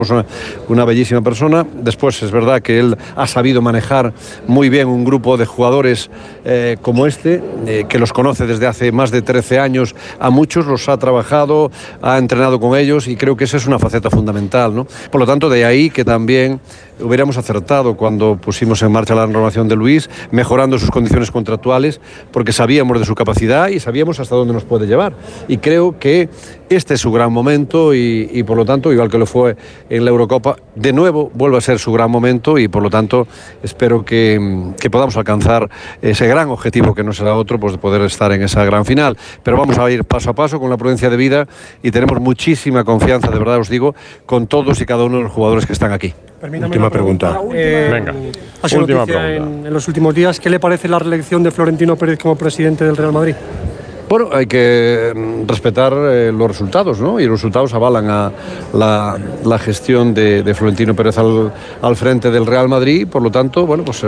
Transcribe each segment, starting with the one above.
una bellísima persona. Después es verdad que él ha sabido manejar muy bien un grupo de jugadores como que los conoce desde hace más de 13 años a muchos, los ha trabajado, ha entrenado con ellos y creo que esa es una faceta fundamental, ¿no? Por lo tanto, de ahí que también hubiéramos acertado cuando pusimos en marcha la renovación de Luis, mejorando sus condiciones contractuales, porque sabíamos de su capacidad y sabíamos hasta dónde nos puede llevar. Y creo que este es su gran momento y por lo tanto, igual que lo fue en la Eurocopa, de nuevo vuelve a ser su gran momento y por lo tanto espero que podamos alcanzar ese gran objetivo que no será otro, pues de poder estar en esa gran final. Pero vamos a ir paso a paso con la prudencia debida y tenemos muchísima confianza, de verdad os digo, con todos y cada uno de los jugadores que están aquí. Última pregunta. Venga, última pregunta. En los últimos días, ¿qué le parece la reelección de Florentino Pérez como presidente del Real Madrid? Bueno, hay que respetar los resultados, ¿no? Y los resultados avalan a la gestión de Florentino Pérez al frente del Real Madrid. Por lo tanto, bueno, pues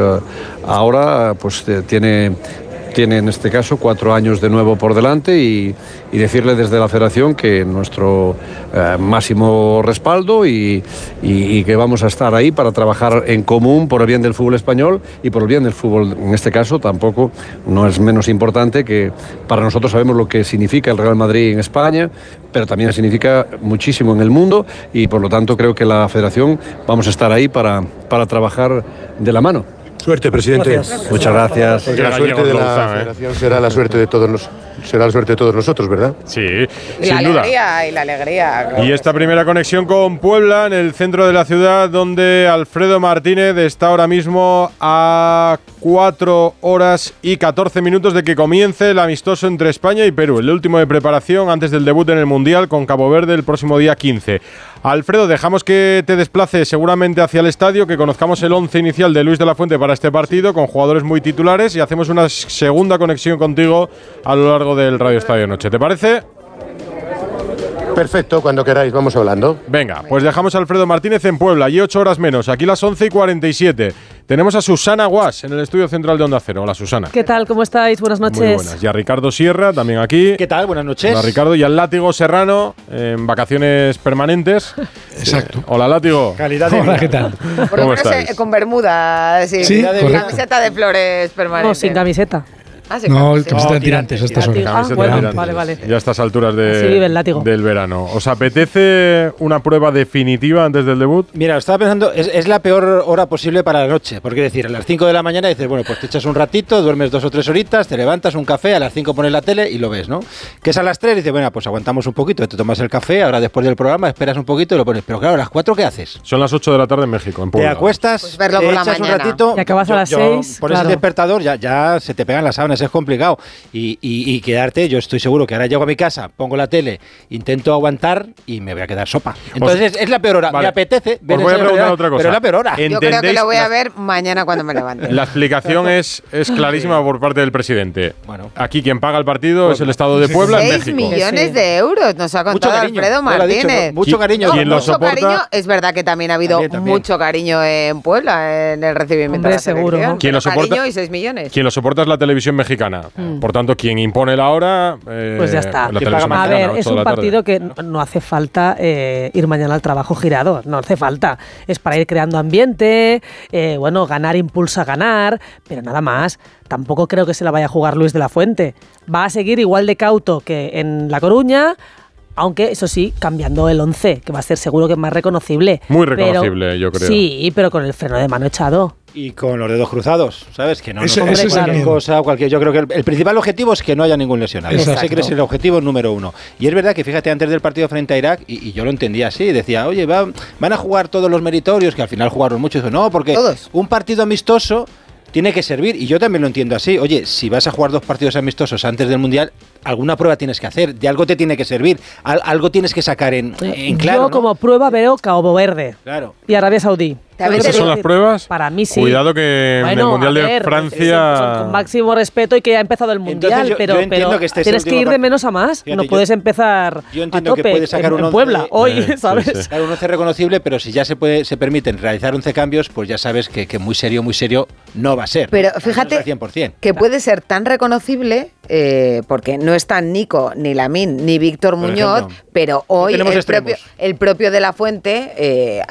ahora pues tiene en este caso 4 años de nuevo por delante y decirle desde la Federación que nuestro máximo respaldo y que vamos a estar ahí para trabajar en común por el bien del fútbol español y por el bien del fútbol. En este caso tampoco no es menos importante que para nosotros sabemos lo que significa el Real Madrid en España, pero también significa muchísimo en el mundo y por lo tanto creo que la Federación vamos a estar ahí para trabajar de la mano. Suerte, presidente. Gracias. Muchas gracias. Porque la suerte de la Federación será la suerte de todos nosotros, ¿verdad? Sí, La sin duda. alegría y la alegría. Y esta primera conexión con Puebla, en el centro de la ciudad, donde Alfredo Martínez está ahora mismo a 4 horas y 14 minutos de que comience el amistoso entre España y Perú, el último de preparación antes del debut en el Mundial con Cabo Verde el próximo día 15. Alfredo, dejamos que te desplaces seguramente hacia el estadio, que conozcamos el 11 inicial de Luis de la Fuente para este partido, con jugadores muy titulares, y hacemos una segunda conexión contigo a lo largo del Radio Estadio Noche. ¿Te parece? Perfecto, cuando queráis, vamos hablando. Venga, pues dejamos a Alfredo Martínez en Puebla, y 8 horas menos, aquí las 11:47. Tenemos a Susana Guas en el estudio central de Onda Cero. Hola, Susana. ¿Qué tal? ¿Cómo estáis? Buenas noches. Muy buenas. Y a Ricardo Sierra, también aquí. ¿Qué tal? Buenas noches. Hola, Ricardo. Y al Látigo Serrano, en vacaciones permanentes. Exacto. Hola, Látigo. Calidad de Hola, vida. ¿qué tal? Por lo menos con bermuda, sí. Sí, Camiseta de flores permanente. No, sin camiseta. Ah, sin No, camiseta. camiseta de tirantes a estas horas. Camiseta bueno, de tirantes. vale. Ya a estas alturas Así vive el Látigo. del verano. ¿Os apetece una prueba definitiva antes del debut? Mira, estaba pensando, es la peor hora posible para la noche. Porque decir, a las 5 de la mañana dices, bueno, pues te echas un ratito, duermes 2 o 3 horitas, te levantas, un café, a las 5 pones la tele y lo ves, ¿no? Que es a las 3, dices, bueno, pues aguantamos un poquito, te tomas el café, ahora después del programa esperas un poquito y lo pones. Pero claro, a las 4, ¿qué haces? Son las 8 de la tarde en México, en Te Puebla. acuestas, Pues verlo te por la echas un mañana. ratito. Y acabas a las 6, Pones claro. el despertador, ya se te pegan las sábanas, es complicado. Y quedarte, yo estoy seguro que ahora llego a mi casa, pongo la tele, intento aguantar y me voy a quedar sopa. Entonces es la peor hora. Vale. Me apetece ver Os voy a esa preguntar hora, otra cosa. pero es la peor hora. Yo creo que ¿Entendéis lo voy a la- ver mañana cuando me levante. La explicación es clarísima por parte del presidente. Bueno. Aquí quien paga el partido es el Estado de Puebla, en 6 México. millones de euros nos ha contado Alfredo Él ha dicho, Martínez. ¿no? Mucho cariño. ¿Quién lo mucho soporta? cariño. Es verdad que también ha habido También. mucho cariño en Puebla en el recibimiento Hombre, de la seguro. selección. ¿Quién lo Pero soporta? cariño y 6 millones. Quien lo soporta es la televisión mexicana. Por tanto, quien impone la hora. Pues ya está. La ¿Quién televisión paga más? A mexicana, ver, 8 es de un la tarde. partido que no hace falta ir mañana al trabajo girado, no hace falta. Es para ir creando ambiente, bueno, ganar impulsa a ganar, pero nada más. Tampoco creo que se la vaya a jugar Luis de la Fuente. Va a seguir igual de cauto que en La Coruña, aunque eso sí, cambiando el 11, que va a ser seguro que más reconocible. Muy reconocible, yo creo. Sí, pero con el freno de mano echado. Y con los dedos cruzados, ¿sabes? Que no Ese nos es el cualquier miedo. cosa, yo creo que el principal objetivo es que no haya ningún lesionado. Exacto. Ese que es el objetivo número 1. Y es verdad que, fíjate, antes del partido frente a Irak, y yo lo entendía así, decía, oye, van a jugar todos los meritorios, que al final jugaron muchos. Dijo, no, porque Todos. un partido amistoso tiene que servir, y yo también lo entiendo así. Oye, si vas a jugar 2 partidos amistosos antes del Mundial, alguna prueba tienes que hacer, de algo te tiene que servir, algo tienes que sacar en claro. Yo ¿no? como prueba veo Cabo Verde Claro. y Arabia Saudí. También ¿Esas te son digo- las pruebas? Para mí sí. Cuidado que en el Bueno, Mundial a de ver, Francia. con máximo respeto y que ya ha empezado el Mundial, Entonces yo pero entiendo que este es el tienes que último ir de part- menos a más. Fíjate, No puedes empezar yo a entiendo que tope puedes sacar en, un en 11, Puebla hoy, sí, ¿sabes? sí. Claro, un 11 reconocible, pero si ya se permiten realizar 11 cambios, pues ya sabes que muy serio no va a ser. Pero Al fíjate menos al 100%. que puede ser tan reconocible, porque no están Nico, ni Lamine, ni Víctor Por Muñoz, ejemplo. pero hoy tenemos extremos. el propio de la Fuente